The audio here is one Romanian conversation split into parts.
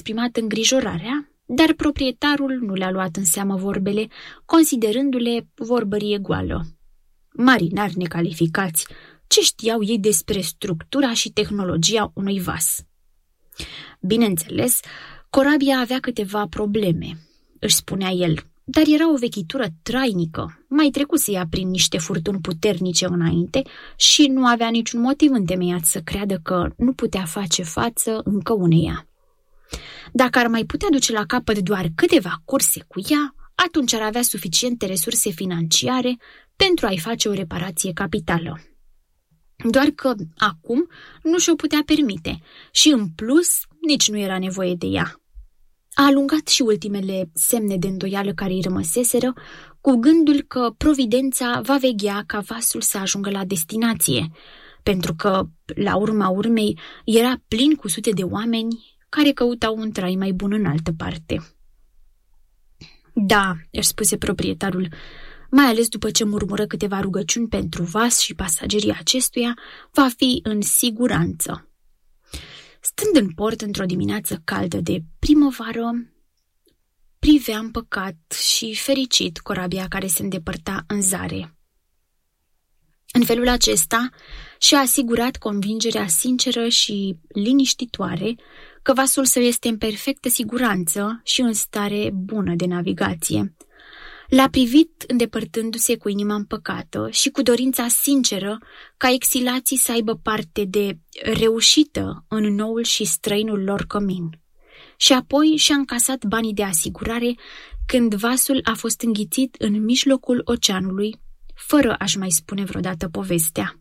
exprimat îngrijorarea, dar proprietarul nu le-a luat în seamă vorbele, considerându-le vorbărie goală. Marinari necalificați, ce știau ei despre structura și tehnologia unui vas? Bineînțeles, corabia avea câteva probleme, își spunea el, dar era o vechitură trainică, mai trecuse ea prin niște furtuni puternice înainte și nu avea niciun motiv întemeiat să creadă că nu putea face față încă uneia. Dacă ar mai putea duce la capăt doar câteva curse cu ea, atunci ar avea suficiente resurse financiare pentru a-i face o reparație capitală. Doar că acum nu și-o putea permite și, în plus, nici nu era nevoie de ea. A alungat și ultimele semne de îndoială care îi rămăseseră, cu gândul că providența va veghea ca vasul să ajungă la destinație, pentru că, la urma urmei, era plin cu sute de oameni care căutau un trai mai bun în altă parte. Da, își spuse proprietarul, mai ales după ce murmură câteva rugăciuni pentru vas și pasagerii acestuia, va fi în siguranță. Stând în port într-o dimineață caldă de primăvară, privea împăcat și fericit corabia care se îndepărta în zare. În felul acesta și-a asigurat convingerea sinceră și liniștitoare că vasul său este în perfectă siguranță și în stare bună de navigație. L-a privit îndepărtându-se cu inima împăcată și cu dorința sinceră ca exilații să aibă parte de reușită în noul și străinul lor cămin. Și apoi și-a încasat banii de asigurare când vasul a fost înghițit în mijlocul oceanului, fără a-și mai spune vreodată povestea.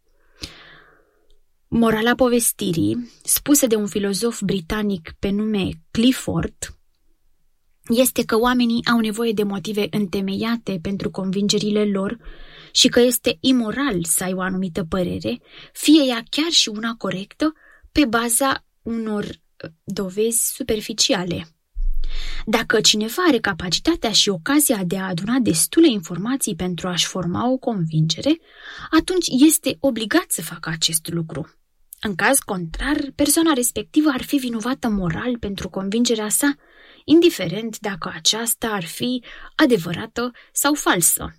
Morala povestirii, spusă de un filozof britanic pe nume Clifford, este că oamenii au nevoie de motive întemeiate pentru convingerile lor și că este imoral să ai o anumită părere, fie ea chiar și una corectă, pe baza unor dovezi superficiale. Dacă cineva are capacitatea și ocazia de a aduna destule informații pentru a-și forma o convingere, atunci este obligat să facă acest lucru. În caz contrar, persoana respectivă ar fi vinovată moral pentru convingerea sa, indiferent dacă aceasta ar fi adevărată sau falsă.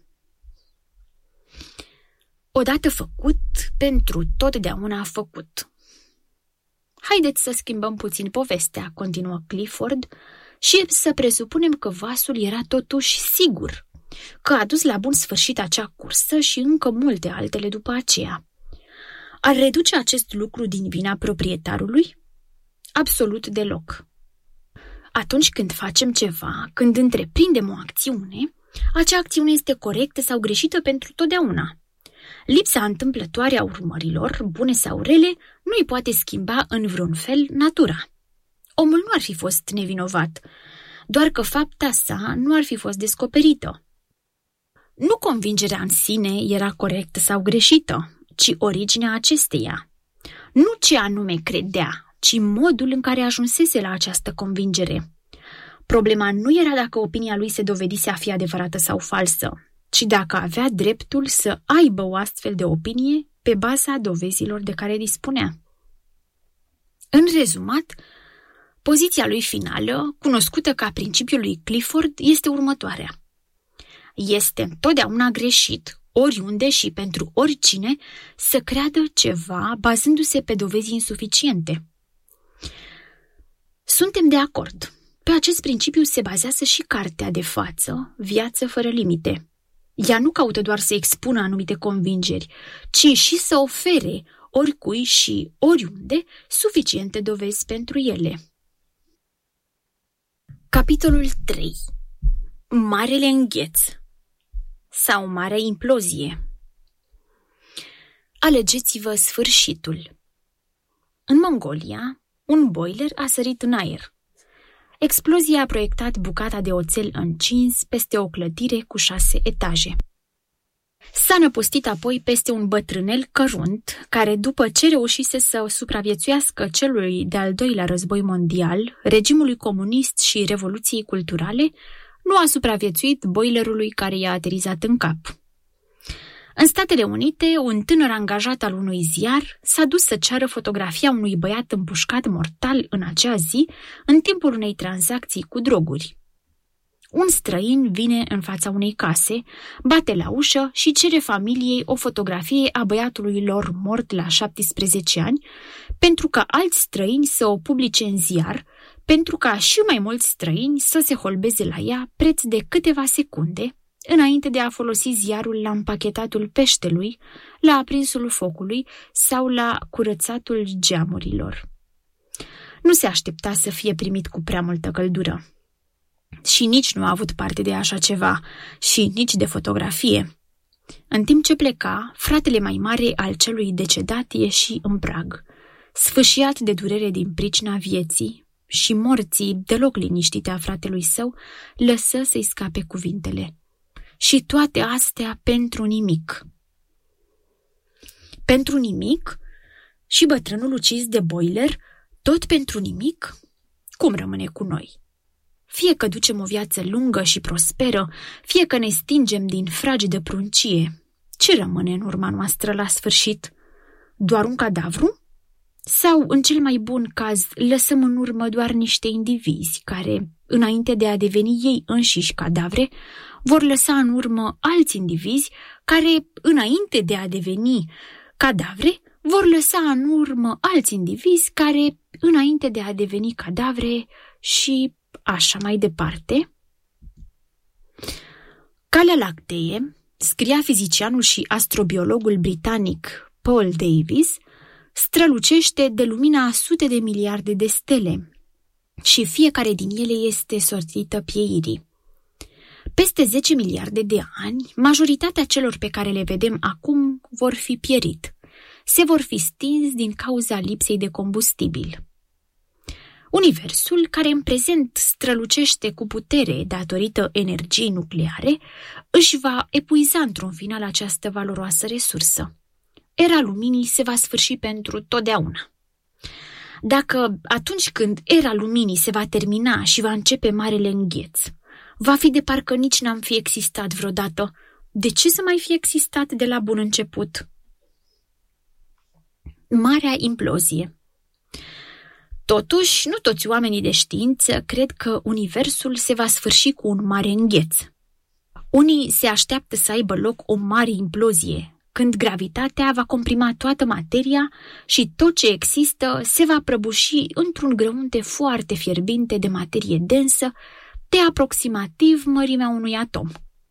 Odată făcut, pentru totdeauna făcut. Haideți să schimbăm puțin povestea, continuă Clifford, și să presupunem că vasul era totuși sigur, că a dus la bun sfârșit acea cursă și încă multe altele după aceea. Ar reduce acest lucru din vina proprietarului? Absolut deloc. Atunci când facem ceva, când întreprindem o acțiune, acea acțiune este corectă sau greșită pentru totdeauna. Lipsa întâmplătoare a urmărilor, bune sau rele, nu îi poate schimba în vreun fel natura. Omul nu ar fi fost nevinovat, doar că fapta sa nu ar fi fost descoperită. Nu convingerea în sine era corectă sau greșită, ci originea acesteia. Nu ce anume credea, ci modul în care ajunsese la această convingere. Problema nu era dacă opinia lui se dovedise a fi adevărată sau falsă, ci dacă avea dreptul să aibă o astfel de opinie pe baza dovezilor de care dispunea. În rezumat, poziția lui finală, cunoscută ca principiul lui Clifford, este următoarea. Este întotdeauna greșit, oriunde și pentru oricine, să creadă ceva bazându-se pe dovezi insuficiente. Suntem de acord. Pe acest principiu se bazează și cartea de față, Viață fără limite. Ea nu caută doar să expună anumite convingeri, ci și să ofere oricui și oriunde suficiente dovezi pentru ele. Capitolul 3. Marele îngheț sau Marea implozie. Alegeți-vă sfârșitul. În Mongolia, un boiler a sărit în aer. Explozia a proiectat bucata de oțel încins peste o clădire cu 6 etaje. S-a năpustit apoi peste un bătrânel cărunt, care, după ce reușise să supraviețuiască celui de-al doilea război mondial, regimului comunist și revoluției culturale, nu a supraviețuit boilerului care i-a aterizat în cap. În Statele Unite, un tânăr angajat al unui ziar s-a dus să ceară fotografia unui băiat împușcat mortal în acea zi, în timpul unei tranzacții cu droguri. Un străin vine în fața unei case, bate la ușă și cere familiei o fotografie a băiatului lor mort la 17 ani, pentru ca alți străini să o publice în ziar, pentru ca și mai mulți străini să se holbeze la ea preț de câteva secunde, înainte de a folosi ziarul la împachetatul peștelui, la aprinsul focului sau la curățatul geamurilor. Nu se aștepta să fie primit cu prea multă căldură. Și nici nu a avut parte de așa ceva, și nici de fotografie. În timp ce pleca, fratele mai mare al celui decedat ieși în prag, sfâșiat de durere din pricina vieții și morții deloc liniștite a fratelui său, lăsă să-i scape cuvintele. Și toate astea pentru nimic. Pentru nimic? Și bătrânul ucis de boiler, tot pentru nimic? Cum rămâne cu noi? Fie că ducem o viață lungă și prosperă, fie că ne stingem din fragedă pruncie, ce rămâne în urma noastră la sfârșit? Doar un cadavru? Sau, în cel mai bun caz, lăsăm în urmă doar niște indivizi care, înainte de a deveni ei înșiși cadavre, vor lăsa în urmă alți indivizi care, înainte de a deveni cadavre, vor lăsa în urmă alți indivizi care, înainte de a deveni cadavre, și așa mai departe. Calea lactee, scria fizicianul și astrobiologul britanic Paul Davies, strălucește de lumina a sute de miliarde de stele și fiecare din ele este sortită pieirii. Peste 10 miliarde de ani, majoritatea celor pe care le vedem acum vor fi pierit. Se vor fi stins din cauza lipsei de combustibil. Universul, care în prezent strălucește cu putere datorită energiei nucleare, își va epuiza într-un final această valoroasă resursă. Era luminii se va sfârși pentru totdeauna. Dacă atunci când era luminii se va termina și va începe marele îngheț, va fi de parcă nici n-am fi existat vreodată. De ce să mai fi existat de la bun început? Marea implozie. Totuși, nu toți oamenii de știință cred că universul se va sfârși cu un mare îngheț. Unii se așteaptă să aibă loc o mare implozie, când gravitatea va comprima toată materia și tot ce există se va prăbuși într-un grăunte foarte fierbinte de materie densă, de aproximativ mărimea unui atom.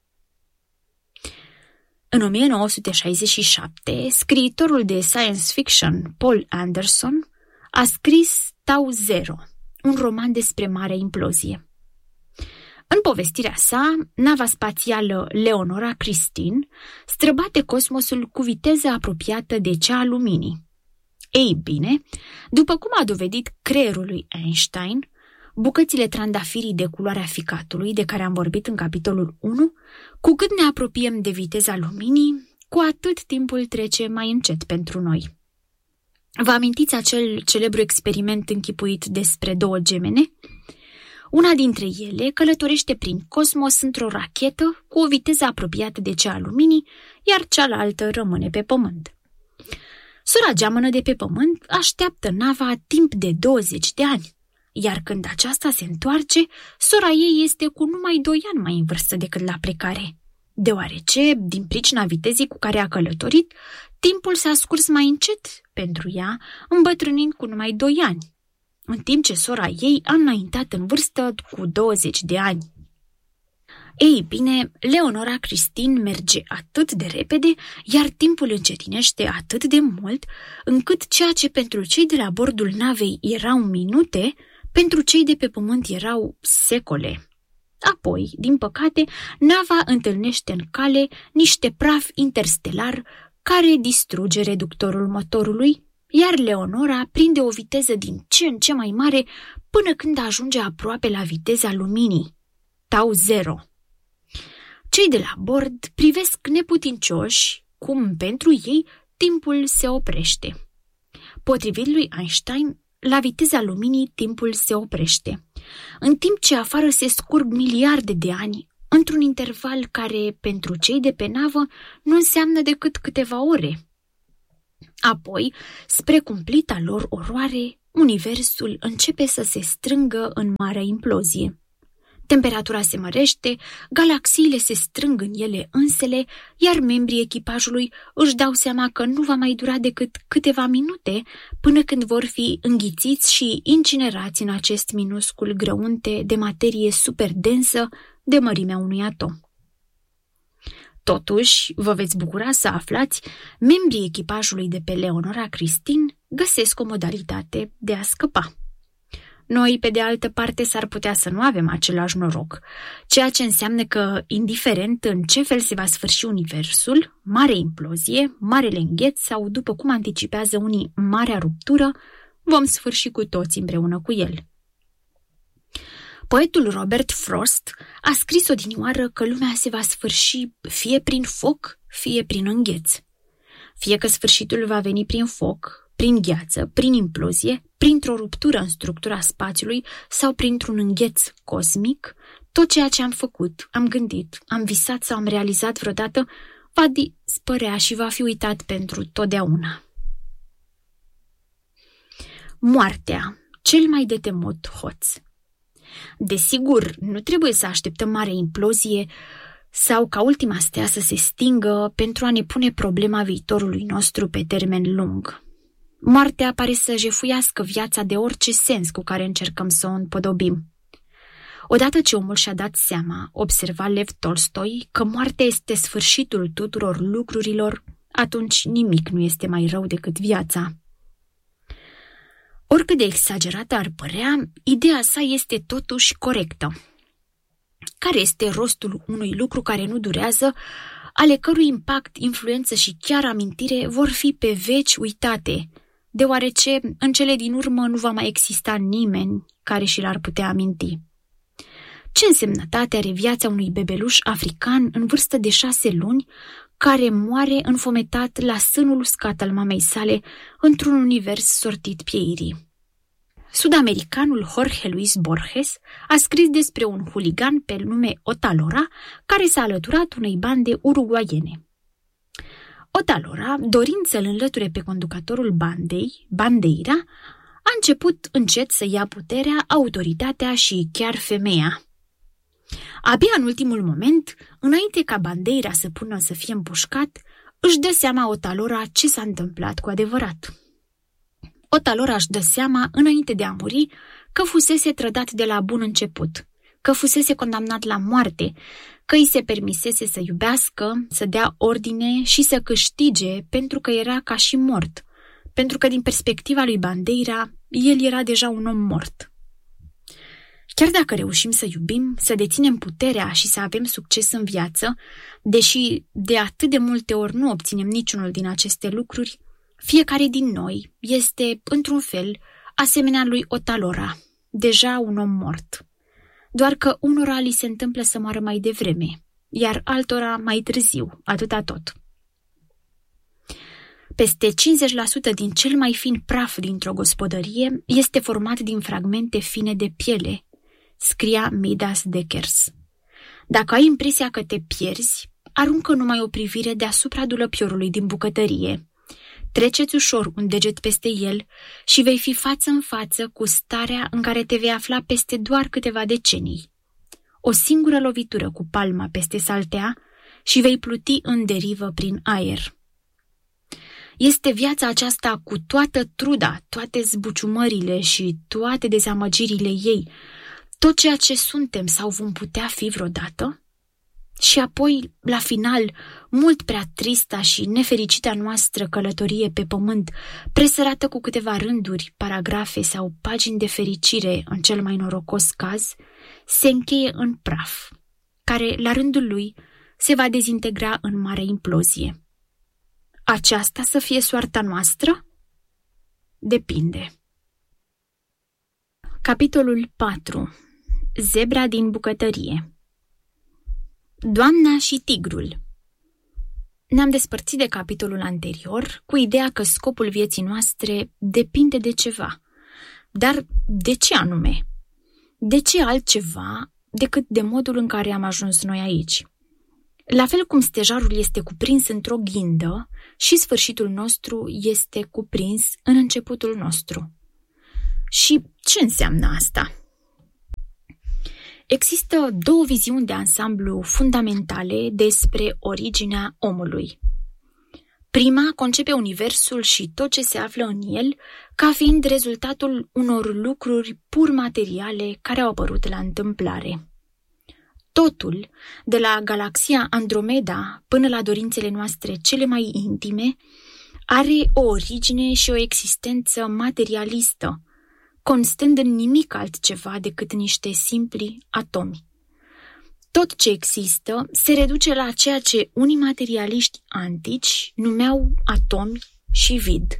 În 1967, scriitorul de science fiction Paul Anderson a scris Tau Zero, un roman despre marea implozie. În povestirea sa, nava spațială Leonora Christine străbate cosmosul cu viteză apropiată de cea a luminii. Ei bine, după cum a dovedit creierul lui Einstein, bucățile trandafirii de culoarea ficatului, de care am vorbit în capitolul 1, cu cât ne apropiem de viteza luminii, cu atât timpul trece mai încet pentru noi. Vă amintiți acel celebru experiment închipuit despre două gemene? Una dintre ele călătorește prin cosmos într-o rachetă cu o viteză apropiată de cea a luminii, iar cealaltă rămâne pe pământ. Sora geamănă de pe pământ așteaptă nava timp de 20 de ani, iar când aceasta se întoarce, sora ei este cu numai 2 ani mai în vârstă decât la plecare, deoarece, din pricina vitezei cu care a călătorit, timpul s-a scurs mai încet pentru ea, îmbătrânind cu numai 2 ani, în timp ce sora ei a înaintat în vârstă cu 20 de ani. Ei bine, Leonora Christine merge atât de repede, iar timpul încetinește atât de mult, încât ceea ce pentru cei de la bordul navei erau minute, pentru cei de pe pământ erau secole. Apoi, din păcate, nava întâlnește în cale niște praf interstelar care distruge reductorul motorului, iar Leonora prinde o viteză din ce în ce mai mare până când ajunge aproape la viteza luminii, Tau Zero. Cei de la bord privesc neputincioși cum, pentru ei, timpul se oprește. Potrivit lui Einstein, la viteza luminii timpul se oprește. În timp ce afară se scurg miliarde de ani, într-un interval care, pentru cei de pe navă, nu înseamnă decât câteva ore. Apoi, spre cumplita lor oroare, universul începe să se strângă în marea implozie. Temperatura se mărește, galaxiile se strâng în ele însele, iar membrii echipajului își dau seama că nu va mai dura decât câteva minute până când vor fi înghițiți și incinerați în acest minuscul grăunte de materie superdensă de mărimea unui atom. Totuși, vă veți bucura să aflați, membrii echipajului de pe Leonora Christine găsesc o modalitate de a scăpa. Noi, pe de altă parte, s-ar putea să nu avem același noroc, ceea ce înseamnă că, indiferent în ce fel se va sfârși universul, mare implozie, marele îngheț sau, după cum anticipează unii, marea ruptură, vom sfârși cu toți împreună cu el. Poetul Robert Frost a scris odinioară că lumea se va sfârși fie prin foc, fie prin îngheț. Fie că sfârșitul va veni prin foc, prin gheață, prin implozie, printr-o ruptură în structura spațiului sau printr-un îngheț cosmic, tot ceea ce am făcut, am gândit, am visat sau am realizat vreodată va dispărea și va fi uitat pentru totdeauna. Moartea, cel mai de temut hoț. Desigur, nu trebuie să așteptăm mare implozie sau ca ultima stea să se stingă pentru a ne pune problema viitorului nostru pe termen lung. Moartea pare să jefuiască viața de orice sens cu care încercăm să o împodobim. Odată ce omul și-a dat seama, observa Lev Tolstoi, că moartea este sfârșitul tuturor lucrurilor, atunci nimic nu este mai rău decât viața. Oricât de exagerată ar părea, ideea sa este totuși corectă. Care este rostul unui lucru care nu durează, ale cărui impact, influență și chiar amintire vor fi pe veci uitate, deoarece în cele din urmă nu va mai exista nimeni care și l-ar putea aminti? Ce însemnătate are viața unui bebeluș african în vârstă de 6 luni, care moare înfometat la sânul uscat al mamei sale într-un univers sortit pieirii? Sud-americanul Jorge Luis Borges a scris despre un huligan pe nume Otalora, care s-a alăturat unei bande uruguaiene. Otalora, dorind să-l înlăture pe conducătorul bandei, Bandeira, a început încet să ia puterea, autoritatea și chiar femeia. Abia în ultimul moment, înainte ca Bandeira să pună să fie împușcat, își dă seama Otalora ce s-a întâmplat cu adevărat. Otalora își dă seama, înainte de a muri, că fusese trădat de la bun început, că fusese condamnat la moarte, că îi se permisese să iubească, să dea ordine și să câștige pentru că era ca și mort, pentru că din perspectiva lui Bandeira, el era deja un om mort. Chiar dacă reușim să iubim, să deținem puterea și să avem succes în viață, deși de atât de multe ori nu obținem niciunul din aceste lucruri, fiecare din noi este, într-un fel, asemenea lui Otalora, deja un om mort. Doar că unora li se întâmplă să moară mai devreme, iar altora mai târziu, atâta tot. Peste 50% din cel mai fin praf dintr-o gospodărie este format din fragmente fine de piele, scria Midas Dekkers. Dacă ai impresia că te pierzi, aruncă numai o privire deasupra dulăpiorului din bucătărie. Treceți ușor un deget peste el și vei fi față în față cu starea în care te vei afla peste doar câteva decenii. O singură lovitură cu palma peste saltea și vei pluti în derivă prin aer. Este viața aceasta cu toată truda, toate zbuciumările și toate dezamăgirile ei, tot ceea ce suntem sau vom putea fi vreodată? Și apoi, la final, mult prea trista și nefericita noastră călătorie pe pământ, presărată cu câteva rânduri, paragrafe sau pagini de fericire în cel mai norocos caz, se încheie în praf, care, la rândul lui, se va dezintegra în mare implozie. Aceasta să fie soarta noastră? Depinde. Capitolul 4. Zebra din bucătărie. Doamna și tigrul. Ne-am despărțit de capitolul anterior cu ideea că scopul vieții noastre depinde de ceva. Dar de ce anume? De ce altceva decât de modul în care am ajuns noi aici. La fel cum stejarul este cuprins într-o ghindă și sfârșitul nostru este cuprins în începutul nostru. Și ce înseamnă asta? Există două viziuni de ansamblu fundamentale despre originea omului. Prima concepe universul și tot ce se află în el ca fiind rezultatul unor lucruri pur materiale care au apărut la întâmplare. Totul, de la galaxia Andromeda până la dorințele noastre cele mai intime, are o origine și o existență materialistă, constând în nimic altceva decât niște simpli atomi. Tot ce există se reduce la ceea ce unii materialiști antici numeau atomi și vid.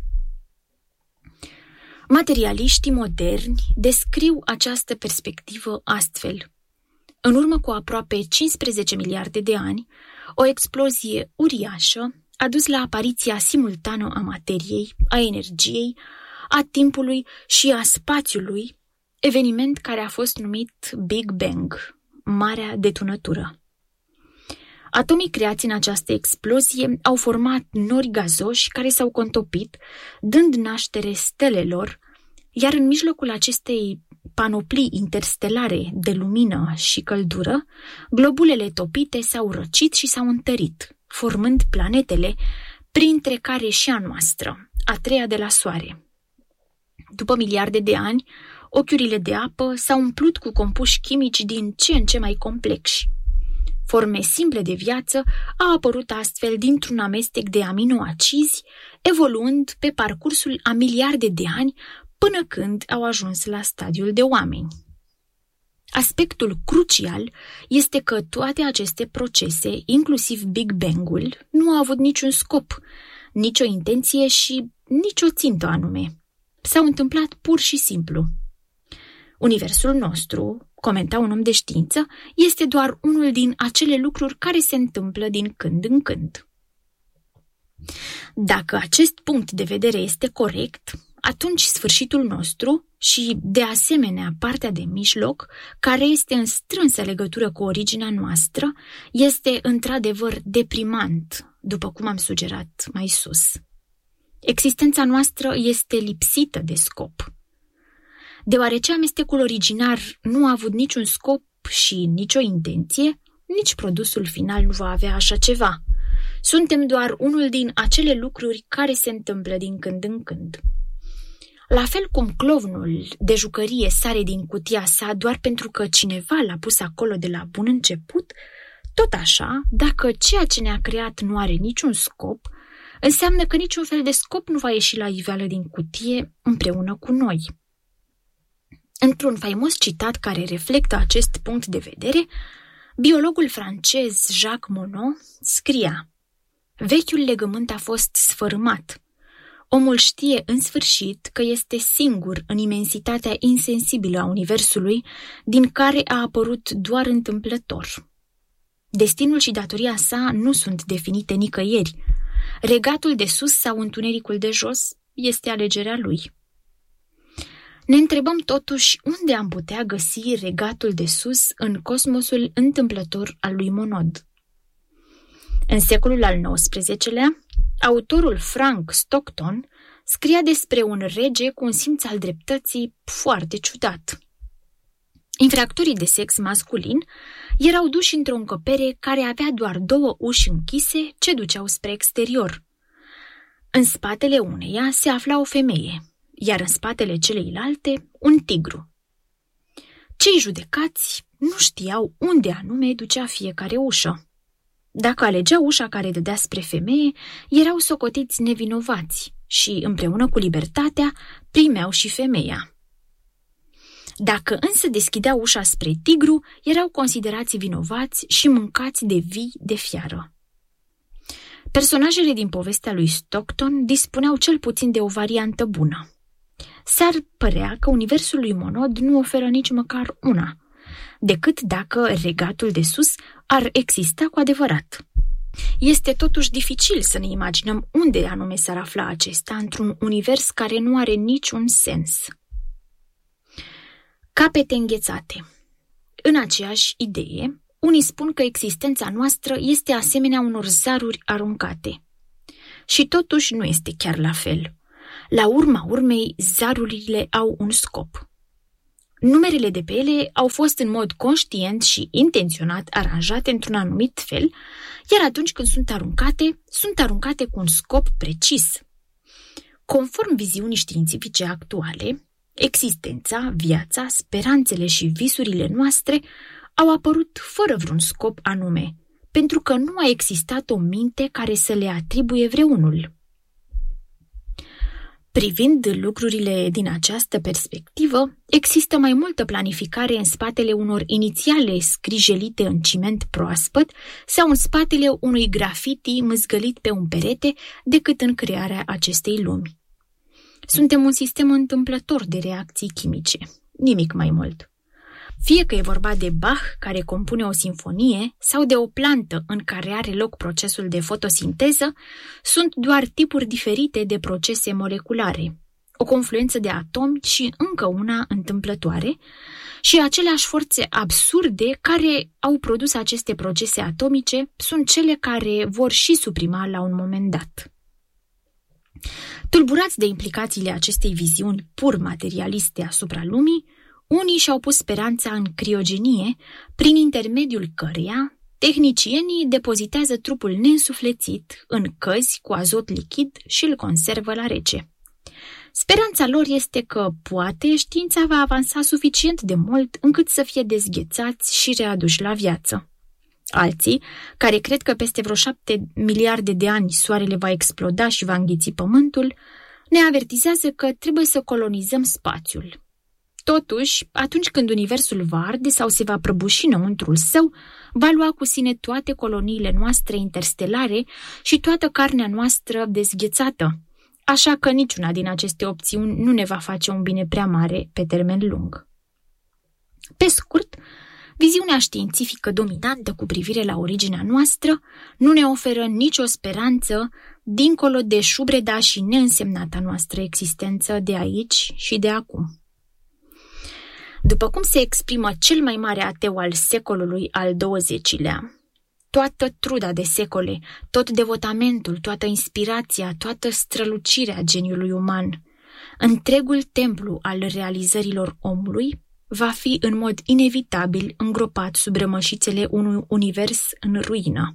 Materialiștii moderni descriu această perspectivă astfel. În urmă cu aproape 15 miliarde de ani, o explozie uriașă a dus la apariția simultană a materiei, a energiei, a timpului și a spațiului, eveniment care a fost numit Big Bang, Marea Detunătură. Atomii creați în această explozie au format nori gazoși care s-au contopit, dând naștere stelelor, iar în mijlocul acestei panoplii interstelare de lumină și căldură, globulele topite s-au răcit și s-au întărit, formând planetele, printre care și a noastră, a treia de la Soare. După miliarde de ani, ochiurile de apă s-au umplut cu compuși chimici din ce în ce mai complexi. Forme simple de viață au apărut astfel dintr-un amestec de aminoacizi, evoluând pe parcursul a miliarde de ani până când au ajuns la stadiul de oameni. Aspectul crucial este că toate aceste procese, inclusiv Big Bang-ul, nu au avut niciun scop, nicio intenție și nicio țintă anume. S-au întâmplat pur și simplu. Universul nostru, comenta un om de știință, este doar unul din acele lucruri care se întâmplă din când în când. Dacă acest punct de vedere este corect, atunci sfârșitul nostru și, de asemenea, partea de mijloc, care este în strânsă legătură cu originea noastră, este într-adevăr deprimant, după cum am sugerat mai sus. Existența noastră este lipsită de scop. Deoarece amestecul originar nu a avut niciun scop și nicio intenție, nici produsul final nu va avea așa ceva. Suntem doar unul din acele lucruri care se întâmplă din când în când. La fel cum clovnul de jucărie sare din cutia sa doar pentru că cineva l-a pus acolo de la bun început, tot așa, dacă ceea ce ne-a creat nu are niciun scop, înseamnă că niciun fel de scop nu va ieși la iveală din cutie împreună cu noi. Într-un faimos citat care reflectă acest punct de vedere, biologul francez Jacques Monod scria: "Vechiul legământ a fost sfărâmat. Omul știe în sfârșit că este singur în imensitatea insensibilă a universului, din care a apărut doar întâmplător. Destinul și datoria sa nu sunt definite nicăieri. Regatul de sus sau întunericul de jos este alegerea lui." Ne întrebăm totuși unde am putea găsi regatul de sus în cosmosul întâmplător al lui Monod. În secolul al XIX-lea, autorul Frank Stockton scria despre un rege cu un simț al dreptății foarte ciudat. Infractorii de sex masculin erau duși într-o încăpere care avea doar 2 uși închise ce duceau spre exterior. În spatele uneia se afla o femeie, iar în spatele celeilalte un tigru. Cei judecați nu știau unde anume ducea fiecare ușă. Dacă alegeau ușa care dădea spre femeie, erau socotiți nevinovați și, împreună cu libertatea, primeau și femeia. Dacă însă deschideau ușa spre tigru, erau considerați vinovați și mâncați de vii de fiară. Personajele din povestea lui Stockton dispuneau cel puțin de o variantă bună. S-ar părea că universul lui Monod nu oferă nici măcar una, decât dacă regatul de sus ar exista cu adevărat. Este totuși dificil să ne imaginăm unde anume s-ar afla acesta într-un univers care nu are niciun sens. Capete înghețate. În aceeași idee, unii spun că existența noastră este asemenea unor zaruri aruncate. Și totuși nu este chiar la fel. La urma urmei, zarurile au un scop. Numerele de pe ele au fost în mod conștient și intenționat aranjate într-un anumit fel, iar atunci când sunt aruncate cu un scop precis. Conform viziunii științifice actuale, existența, viața, speranțele și visurile noastre au apărut fără vreun scop anume, pentru că nu a existat o minte care să le atribuie vreunul. Privind lucrurile din această perspectivă, există mai multă planificare în spatele unor inițiale scrijelite în ciment proaspăt sau în spatele unui grafiti mâzgălit pe un perete decât în crearea acestei lumi. Suntem un sistem întâmplător de reacții chimice, nimic mai mult. Fie că e vorba de Bach, care compune o sinfonie, sau de o plantă în care are loc procesul de fotosinteză, sunt doar tipuri diferite de procese moleculare, o confluență de atomi și încă una întâmplătoare, și aceleași forțe absurde care au produs aceste procese atomice sunt cele care vor și suprima la un moment dat. Tulburați de implicațiile acestei viziuni pur materialiste asupra lumii, unii și-au pus speranța în criogenie, prin intermediul căreia tehnicienii depozitează trupul neînsuflețit în căzi cu azot lichid și îl conservă la rece. Speranța lor este că, poate, știința va avansa suficient de mult încât să fie dezghețați și readuși la viață. Alții, care cred că peste vreo 7 miliarde de ani soarele va exploda și va înghiți pământul, ne avertizează că trebuie să colonizăm spațiul. Totuși, atunci când universul va arde sau se va prăbuși înăuntrul său, va lua cu sine toate coloniile noastre interstelare și toată carnea noastră dezghețată, așa că niciuna din aceste opțiuni nu ne va face un bine prea mare pe termen lung. Pe scurt, viziunea științifică dominantă cu privire la originea noastră nu ne oferă nicio speranță dincolo de șubreda și neînsemnata noastră existență de aici și de acum. După cum se exprimă cel mai mare ateu al secolului al XX-lea, toată truda de secole, tot devotamentul, toată inspirația, toată strălucirea geniului uman, întregul templu al realizărilor omului, va fi în mod inevitabil îngropat sub rămășițele unui univers în ruină.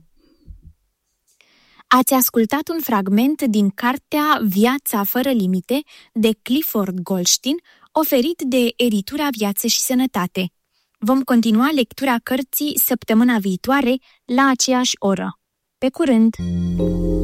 Ați ascultat un fragment din cartea Viața fără limite de Clifford Goldstein, oferit de editura Viață și Sănătate. Vom continua lectura cărții săptămâna viitoare la aceeași oră. Pe curând!